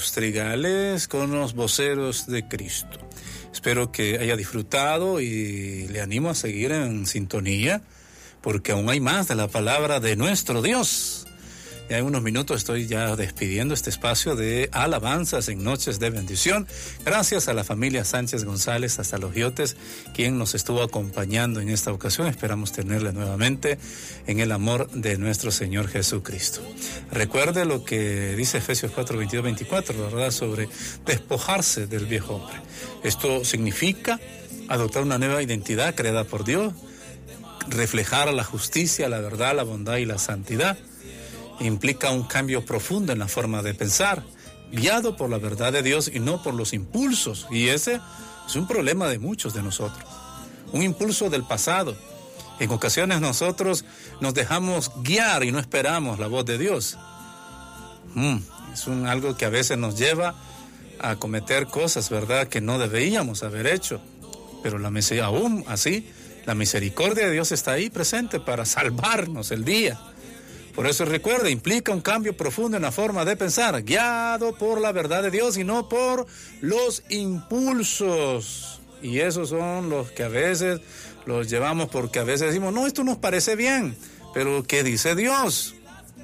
los trigales con los voceros de Cristo. Espero que haya disfrutado y le animo a seguir en sintonía, porque aún hay más de la palabra de nuestro Dios. Ya en unos minutos estoy ya despidiendo este espacio de alabanzas en Noches de Bendición. Gracias a la familia Sánchez González hasta Los Giotes, quien nos estuvo acompañando en esta ocasión. Esperamos tenerle nuevamente en el amor de nuestro Señor Jesucristo. Recuerde lo que dice Efesios 4, 22, 24, ¿verdad? Sobre despojarse del viejo hombre. Esto significa adoptar una nueva identidad creada por Dios, reflejar la justicia, la verdad, la bondad y la santidad. Implica un cambio profundo en la forma de pensar, guiado por la verdad de Dios y no por los impulsos. Y ese es un problema de muchos de nosotros. Un impulso del pasado. En ocasiones nosotros nos dejamos guiar y no esperamos la voz de Dios. Es algo que a veces nos lleva a cometer cosas, ¿verdad?, que no deberíamos haber hecho. Pero aún así, la misericordia de Dios está ahí presente para salvarnos el día. Por eso recuerda, implica un cambio profundo en la forma de pensar, guiado por la verdad de Dios y no por los impulsos. Y esos son los que a veces los llevamos porque a veces decimos, no, esto nos parece bien, pero ¿qué dice Dios?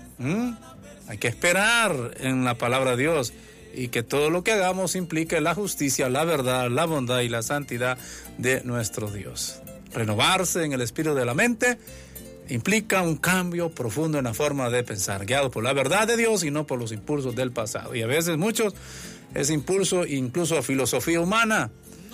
Hay que esperar en la palabra de Dios y que todo lo que hagamos implique la justicia, la verdad, la bondad y la santidad de nuestro Dios. Renovarse en el espíritu de la mente implica un cambio profundo en la forma de pensar, guiado por la verdad de Dios y no por los impulsos del pasado. Y a veces muchos, ese impulso, incluso a filosofía humana,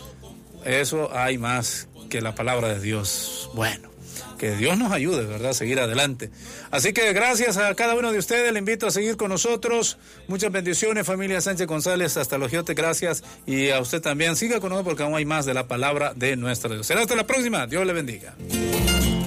eso hay más que la palabra de Dios. Bueno, que Dios nos ayude, ¿verdad?, a seguir adelante. Así que gracias a cada uno de ustedes, le invito a seguir con nosotros. Muchas bendiciones, familia Sánchez González, hasta Los Giotes, gracias. Y a usted también, siga con nosotros porque aún hay más de la palabra de nuestro Dios. Será hasta la próxima, Dios le bendiga.